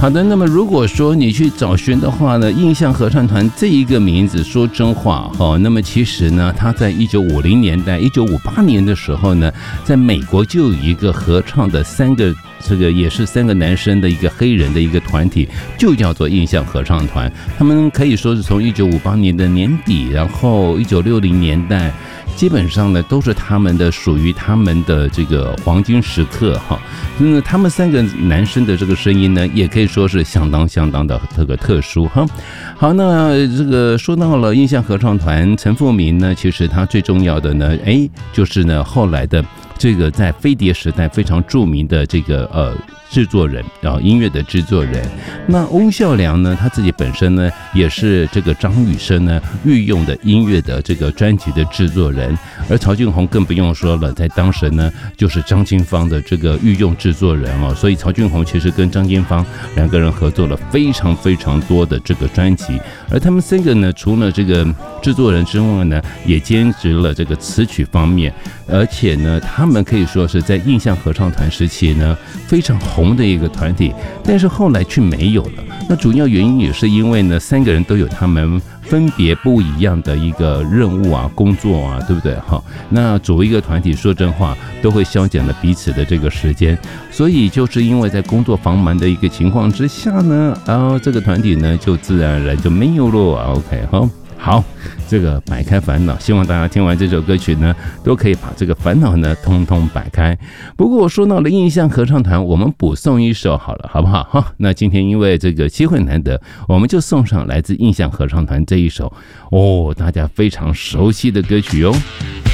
好的，那么如果说你去找寻的话呢，印象合唱团这一个名字，说真话那么其实呢，它在1950年代、1958年的时候呢，在美国就有一个合唱的也是3个男生的一个黑人的一个团体，就叫做印象合唱团。他们可以说是从1958年的年底，然后1960年代。基本上呢，都是属于他们的这个黄金时刻哈。那他们3个男生的这个声音呢，也可以说是相当的这个特殊哈。好，那这个说到了印象合唱团，陈复明呢，其实他最重要的呢，就是呢后来的这个在飞碟时代非常著名的这个制作人音乐的制作人。那翁孝良呢，他自己本身呢也是这个张雨生呢御用的音乐的这个专辑的制作人，而曹俊宏更不用说了，在当时呢就是张金芳的这个御用制作人所以曹俊宏其实跟张金芳2个人合作了非常多的这个专辑，而他们3个呢，除了这个制作人之外呢，也兼职了这个词曲方面，而且呢，他们可以说是在印象合唱团时期呢非常红的一个团体，但是后来却没有了。那主要原因也是因为呢，3个人都有他们分别不一样的一个任务啊、工作啊，对不对？那作为一个团体，说真话都会消减了彼此的这个时间，所以就是因为在工作繁忙的一个情况之下呢，这个团体呢就自然而然就没有了。OK， 好，这个摆开烦恼，希望大家听完这首歌曲呢，都可以把这个烦恼呢通通摆开。不过我说到了印象合唱团，我们补送一首好了，好不好？那今天因为这个机会难得，我们就送上来自印象合唱团这一首大家非常熟悉的歌曲哟。